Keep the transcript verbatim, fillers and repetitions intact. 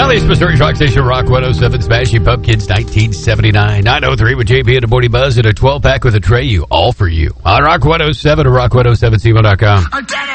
Southeast Missouri Rock Station, Rock one oh seven, Smashing Pumpkins, nineteen seventy-nine. nine oh three with J P and the Morning Buzz and a twelve-pack with a Treyu, all for you. On Rock one oh seven or rock one oh seven C one dot com.